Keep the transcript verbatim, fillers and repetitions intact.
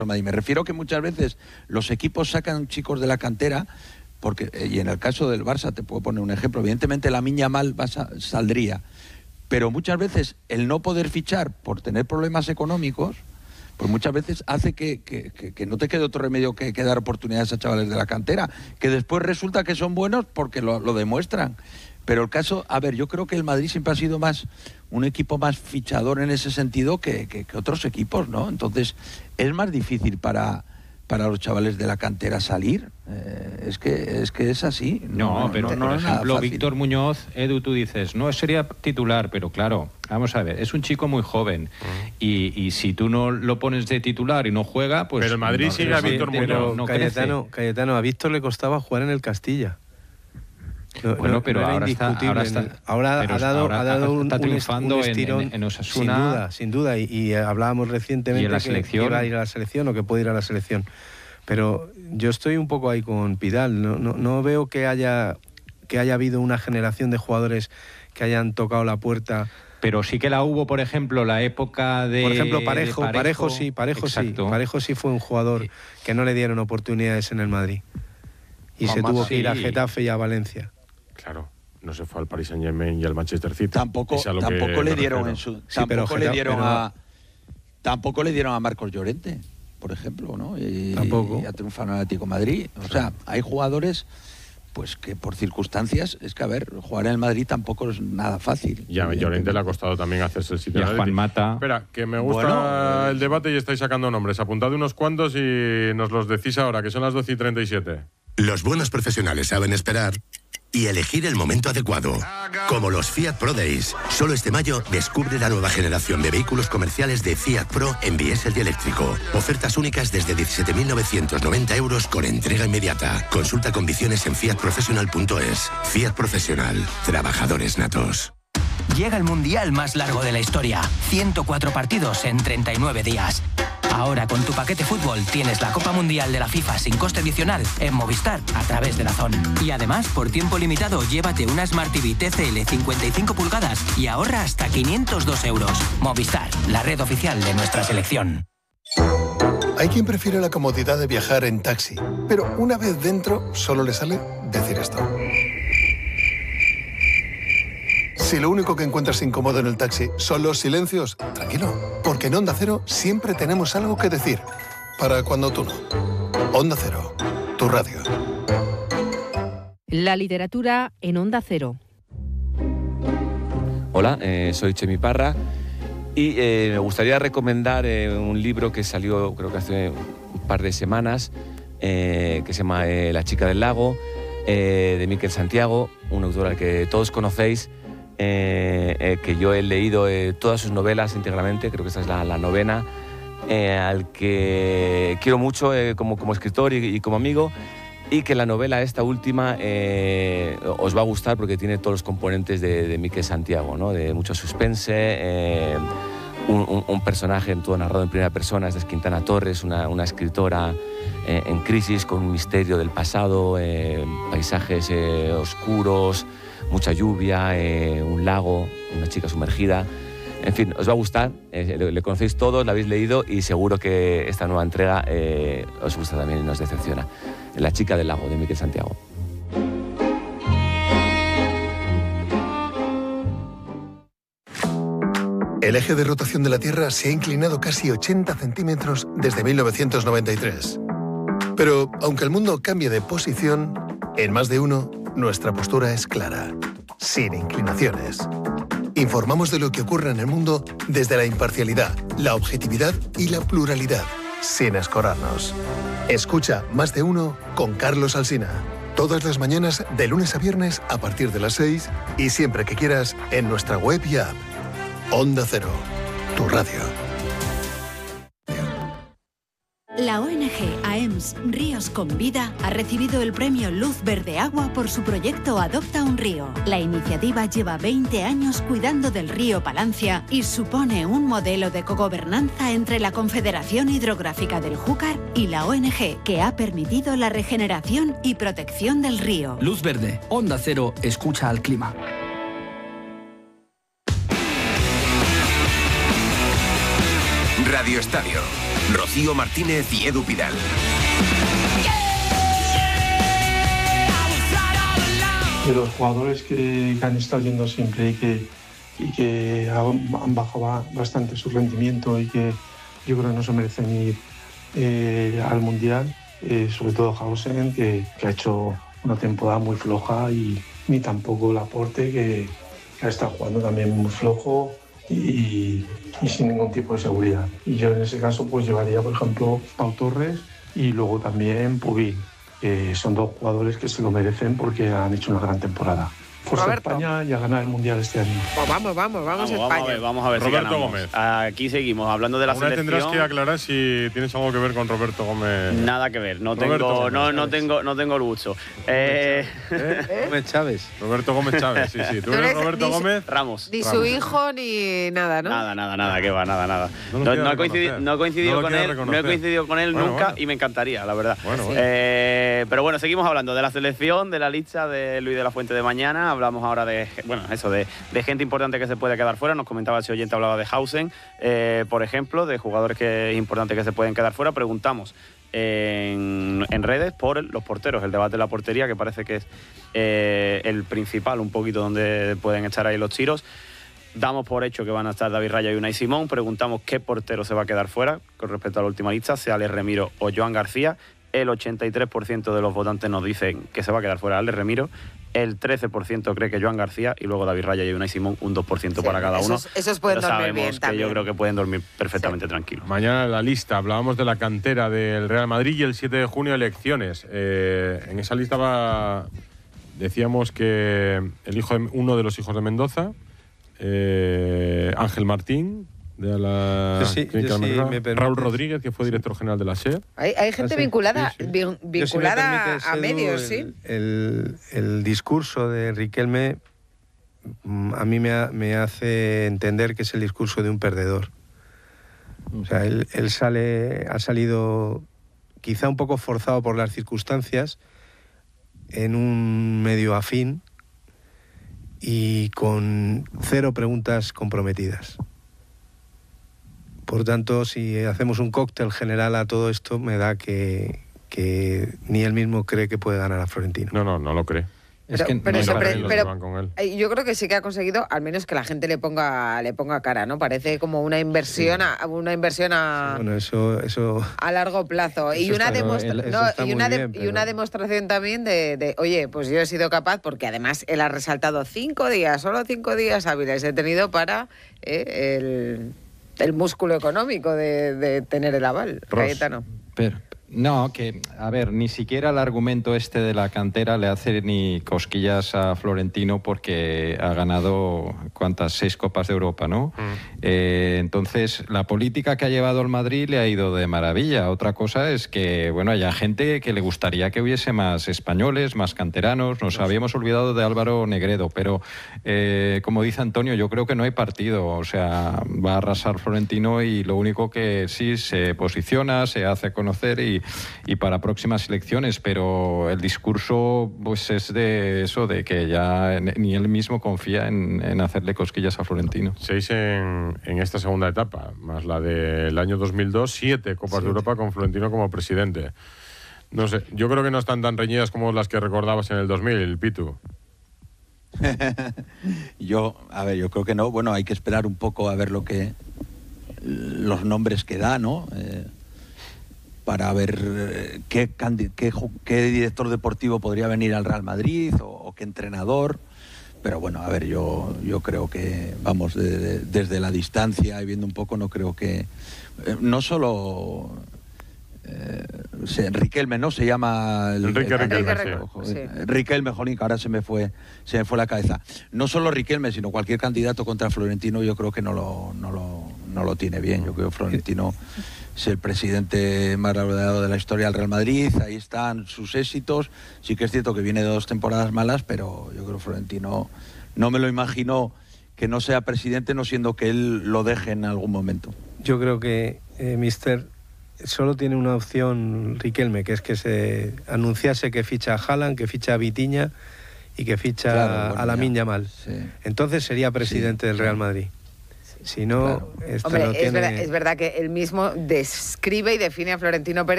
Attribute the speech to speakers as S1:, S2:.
S1: Me refiero que muchas veces los equipos sacan chicos de la cantera, porque, y en el caso del Barça te puedo poner un ejemplo, evidentemente Lamine Yamal saldría, pero muchas veces el no poder fichar por tener problemas económicos, pues muchas veces hace que, que, que, que no te quede otro remedio que, que dar oportunidades a chavales de la cantera, que después resulta que son buenos porque lo, lo demuestran. Pero el caso, a ver, yo creo que el Madrid siempre ha sido más un equipo más fichador en ese sentido que, que, que otros equipos, ¿no? Entonces, es más difícil para, para los chavales de la cantera salir. Eh, es que es que es así.
S2: No, no pero no, no por ejemplo, Víctor Muñoz, Edu, tú dices, no sería titular, pero claro, vamos a ver, es un chico muy joven uh-huh. y, y si tú no lo pones de titular y no juega, pues...
S3: Pero el Madrid
S2: no,
S3: sigue a Víctor Muñoz.
S4: Pero no Cayetano, Cayetano, a Víctor le costaba jugar en el Castilla.
S2: No, bueno, no, pero no ahora, está, ahora está
S4: ahora
S2: pero
S4: ha dado,
S2: ahora
S4: ha dado un,
S2: está triunfando
S4: un estirón
S2: en, en, en Osasuna,
S4: sin duda, sin duda y, y hablábamos recientemente
S2: ¿y la
S4: que
S2: selección?
S4: iba a ir a la selección o que puede ir a la selección, pero yo estoy un poco ahí con Pidal, no, no, no veo que haya que haya habido una generación de jugadores que hayan tocado la puerta.
S2: Pero sí que la hubo, por ejemplo, la época de...
S4: Por ejemplo, Parejo, Parejo, Parejo sí, Parejo
S2: exacto.
S4: sí, Parejo sí fue un jugador que no le dieron oportunidades en el Madrid y Mamá, se tuvo que sí. ir a Getafe y a Valencia.
S3: Claro. No se fue al Paris Saint-Germain y al Manchester City.
S1: Tampoco, tampoco le dieron en su, sí, tampoco le dieron pero... a tampoco le dieron a Marcos Llorente, por ejemplo, ¿no? Y,
S4: tampoco.
S1: Y a triunfar en el Atlético de Madrid. O sea, hay jugadores pues que por circunstancias, es que a ver, jugar en el Madrid tampoco es nada fácil.
S3: Ya, a Llorente le ha costado también hacerse el sitio.
S2: Y a Juan Mata.
S3: Espera, que me gusta bueno, el debate y estáis sacando nombres. Apuntad unos cuantos y nos los decís ahora, que son las doce y treinta y siete.
S5: Los buenos profesionales saben esperar y elegir el momento adecuado, como los Fiat Pro Days. Solo este mayo descubre la nueva generación de vehículos comerciales de Fiat Pro en diésel y eléctrico. Ofertas únicas desde diecisiete mil novecientos noventa euros con entrega inmediata. Consulta condiciones en fiat professional punto es. Fiat Profesional, trabajadores natos.
S6: Llega el mundial más largo de la historia. ciento cuatro partidos en treinta y nueve días. Ahora con tu paquete fútbol tienes la Copa Mundial de la FIFA sin coste adicional en Movistar a través de DAZN. Y además, por tiempo limitado, llévate una Smart T V T C L cincuenta y cinco pulgadas y ahorra hasta quinientos dos euros. Movistar, la red oficial de nuestra selección.
S7: Hay quien prefiere la comodidad de viajar en taxi, pero una vez dentro solo le sale decir esto. Si lo único que encuentras incómodo en el taxi son los silencios, tranquilo, porque en Onda Cero siempre tenemos algo que decir, para cuando tú no. Onda Cero, tu radio.
S8: La literatura en Onda Cero.
S9: Hola, eh, soy Chemi Parra y eh, me gustaría recomendar eh, un libro que salió creo que hace un par de semanas, eh, que se llama eh, La chica del lago, eh, de Miquel Santiago, un autor al que todos conocéis. Eh, eh, que yo he leído eh, todas sus novelas íntegramente, creo que esta es la, la novena, eh, al que quiero mucho eh, como, como escritor y, y como amigo, y que la novela esta última eh, os va a gustar porque tiene todos los componentes de, de Miquel Santiago, ¿no? De mucho suspense, eh, un, un, un personaje todo narrado en primera persona, es de Quintana Torres, una, una escritora eh, en crisis con un misterio del pasado, eh, paisajes eh, oscuros, mucha lluvia, eh, un lago, una chica sumergida. En fin, os va a gustar, eh, le, le conocéis todos, lo habéis leído y seguro que esta nueva entrega eh, os gusta también y no os decepciona. La chica del lago, de Miquel Santiago.
S7: El eje de rotación de la Tierra se ha inclinado casi ochenta centímetros desde mil novecientos noventa y tres. Pero, aunque el mundo cambie de posición, en Más de Uno, nuestra postura es clara, sin inclinaciones. Informamos de lo que ocurre en el mundo desde la imparcialidad, la objetividad y la pluralidad, sin escorarnos. Escucha Más de Uno con Carlos Alsina. Todas las mañanas, de lunes a viernes, a partir de las seis y siempre que quieras, en nuestra web y app. Onda Cero, tu radio.
S10: La O N G A E M S Ríos con Vida ha recibido el premio Luz Verde Agua por su proyecto Adopta un Río. La iniciativa lleva veinte años cuidando del río Palancia y supone un modelo de cogobernanza entre la Confederación Hidrográfica del Júcar y la O N G, que ha permitido la regeneración y protección del río.
S11: Luz Verde, Onda Cero, escucha al clima.
S12: Radio Estadio. Rocío Martínez y Edu Pidal.
S13: De los jugadores que, que han estado yendo siempre y que, y que han, han bajado bastante su rendimiento y que yo creo que no se merecen ir eh, al Mundial, eh, sobre todo Hausen, que, que ha hecho una temporada muy floja, y ni tampoco Laporte, que, que ha estado jugando también muy flojo y, y sin ningún tipo de seguridad. Y yo en ese caso pues llevaría, por ejemplo, Pau Torres y luego también Pubil. Eh, son dos jugadores que se lo merecen porque han hecho una gran temporada. Fuerza
S14: Roberto.
S13: España y a ganar el Mundial este año.
S14: Pues vamos, vamos, vamos,
S15: Vamos,
S14: España.
S15: vamos a ver, vamos a ver si
S3: Roberto
S15: ganamos.
S3: Gómez.
S15: Aquí seguimos hablando de la
S3: Ahora
S15: selección.
S3: tendrás que aclarar si tienes algo que ver con Roberto Gómez.
S15: Nada que ver, no
S3: Roberto
S15: tengo,
S3: Gómez
S15: no, no
S3: Chávez.
S15: tengo, no tengo el gusto. Eh,
S4: Gómez Chávez.
S3: Roberto Gómez Chávez, sí, sí. ¿Tú
S14: Tú
S3: eres
S14: eres
S3: Roberto
S14: ni su-
S3: Gómez?
S15: Ramos.
S14: Ni su
S3: Ramos.
S14: hijo ni nada, ¿no?
S15: Nada, nada, nada, que va, nada, nada.
S3: No lo
S15: No,
S3: quiere
S15: no he coincidido,
S3: reconocer.
S15: no he coincidido
S3: No lo
S15: con
S3: quiere
S15: él, no he
S3: reconocer.
S15: coincidido con él
S3: Bueno,
S15: nunca
S3: bueno.
S15: y me encantaría, la verdad.
S3: Bueno, bueno.
S15: Eh, pero bueno, seguimos hablando de la selección, de la lista de Luis de la Fuente de mañana. Hablamos ahora de, bueno, eso, de, de gente importante que se puede quedar fuera. Nos comentaba ese oyente, hablaba de Hausen, eh, por ejemplo, de jugadores que es importante que se pueden quedar fuera. Preguntamos en, en redes por los porteros, el debate de la portería, que parece que es eh, el principal, un poquito donde pueden echar ahí los tiros. Damos por hecho que van a estar David Raya y Unai Simón. Preguntamos qué portero se va a quedar fuera con respecto a la última lista, sea Alex Remiro o Joan García. El ochenta y tres por ciento de los votantes nos dicen que se va a quedar fuera Alex Remiro. El trece por ciento cree que Joan García, y luego David Raya y Unai Simón, un dos por ciento
S14: Sí,
S15: para cada uno.
S14: esos- esos pueden
S15: Pero
S14: dormir
S15: sabemos
S14: bien
S15: que
S14: también.
S15: yo creo que pueden dormir perfectamente tranquilos.
S3: Mañana en la lista hablábamos de la cantera del Real Madrid y el siete de junio elecciones. Eh, en esa lista va, decíamos que el hijo de, uno de los hijos de Mendoza, eh, Ángel Martín, de la
S4: Yo sí,
S3: Clínica
S4: yo sí,
S3: Almenara,
S4: me permites.
S3: Raúl Rodríguez, que fue director general de la S E R.
S14: Hay, hay gente
S4: Ah, sí.
S14: vinculada,
S4: Sí, sí.
S14: vin-
S4: Yo, si me
S14: vinculada
S4: permites,
S14: a
S4: Edu,
S14: medios,
S4: el,
S14: sí.
S4: El, el discurso de Riquelme mm, a mí me, ha- me hace entender que es el discurso de un perdedor. O sea, él, él sale, ha salido quizá un poco forzado por las circunstancias en un medio afín y con cero preguntas comprometidas. Por tanto, si hacemos un cóctel general a todo esto, me da que, que ni él mismo cree que puede ganar a Florentino.
S3: No, no, no lo cree.
S14: Pero, pero
S3: no
S14: eso-
S3: lo
S14: pero-
S3: creen los
S14: pero-
S3: que van con él.
S14: eh, yo creo que sí que ha conseguido al menos que la gente le ponga le ponga cara, ¿no? Parece como una inversión a, una inversión a,
S4: Bueno, eso, eso
S14: a largo plazo y
S4: Eso
S14: una,
S4: está-
S14: demostra-
S4: eso
S14: no,
S4: está
S14: y
S4: muy
S14: una de-
S4: bien,
S14: y
S4: pero-
S14: una demostración también de, de, oye, pues yo he sido capaz, porque además él ha resaltado cinco días, solo cinco días hábiles he tenido para eh, el, el músculo económico de, de tener el aval.
S2: Ross.
S14: Cayetano.
S2: Pero, no, que, a ver, ni siquiera el argumento este de la cantera le hace ni cosquillas a Florentino porque ha ganado, ¿cuántas? Seis Copas de Europa, ¿no? Eh, entonces, la política que ha llevado el Madrid le ha ido de maravilla. Otra cosa es que, bueno, haya gente que le gustaría que hubiese más españoles, más canteranos. Nos habíamos olvidado de Álvaro Negredo, pero, eh, como dice Antonio, yo creo que no hay partido. O sea, va a arrasar Florentino y lo único que sí se posiciona, se hace conocer y, y para próximas elecciones, pero el discurso pues es de eso, de que ya ni él mismo confía en, en hacerle cosquillas a Florentino.
S3: Seis en, en esta segunda etapa, más la del año dos mil dos, siete Copas
S4: Siete.
S3: de Europa con Florentino como presidente. No sé, yo creo que no están tan reñidas como las que recordabas en el dos mil, Pitu.
S1: Yo, a ver, yo creo que no. Bueno, hay que esperar un poco a ver lo que los nombres que da, ¿no? Eh, para ver eh, qué, candi- qué, ju- qué director deportivo podría venir al Real Madrid o, o qué entrenador. Pero bueno, a ver, yo, yo creo que, vamos, de- de- desde la distancia y viendo un poco, no creo que... eh, no solo... Eh, se- Riquelme, ¿no? Se llama... El,
S3: Enrique
S1: el-
S3: Riquelme,
S1: el-
S3: sí.
S1: ojo,
S14: Sí.
S1: eh, Riquelme, jolín, que ahora se me fue se me fue la cabeza. No solo Riquelme, sino cualquier candidato contra Florentino, yo creo que no lo, no lo, no lo tiene bien. Yo creo que Florentino es el presidente más laureado de la historia del Real Madrid, ahí están sus éxitos. Sí que es cierto que viene de dos temporadas malas, pero yo creo que Florentino no me lo imagino que no sea presidente, no siendo que él lo deje en algún momento.
S4: yo creo que eh, Mister solo tiene una opción Riquelme, que es que se anunciase que ficha a Haaland, que ficha a Vitinha y que ficha
S1: Claro, bueno,
S4: a Lamine
S1: ya.
S4: Yamal.
S1: Sí.
S4: Entonces sería presidente
S1: Sí,
S4: del
S1: sí.
S4: Real Madrid. Si no,
S14: claro.
S4: esto
S14: Hombre,
S4: no
S14: es,
S4: tiene...
S14: verdad, es verdad que él mismo describe y define a Florentino Pérez